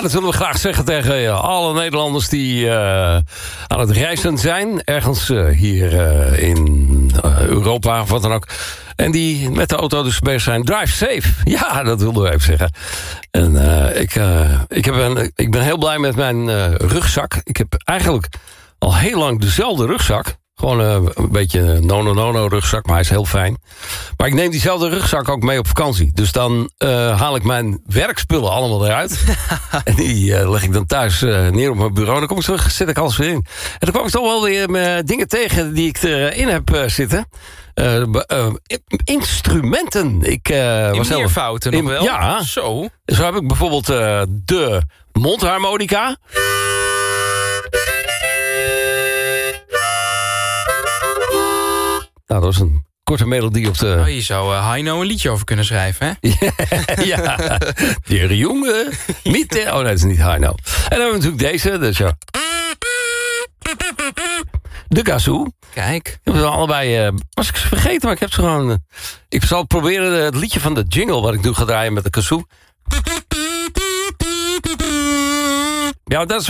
dat willen we graag zeggen tegen alle Nederlanders die aan het reizen zijn. Ergens hier in Europa of wat dan ook. En die met de auto dus bezig zijn. Drive safe. Ja, dat wilden we even zeggen. En ik ben heel blij met mijn rugzak. Ik heb eigenlijk al heel lang dezelfde rugzak. Gewoon een beetje een no rugzak, maar hij is heel fijn. Maar ik neem diezelfde rugzak ook mee op vakantie. Dus dan haal ik mijn werkspullen allemaal eruit. En die leg ik dan thuis neer op mijn bureau. Dan kom ik terug, zet ik alles weer in. En dan kwam ik toch wel weer dingen tegen die ik erin heb zitten. Instrumenten. Was meervouten nog wel? Ja. Zo. Zo heb ik bijvoorbeeld de mondharmonica. Nou, dat was een korte melodie op de... Oh, je zou Heino een liedje over kunnen schrijven, hè? Ja, de jongen. Oh nee, dat is niet Heino. En dan hebben we natuurlijk deze. Dus ja. De kazoo. Kijk. Ik heb ze allebei... was ik ze vergeten, maar ik heb ze gewoon... ik zal proberen het liedje van de jingle... wat ik nu ga draaien met de kazoo. Ja, dat is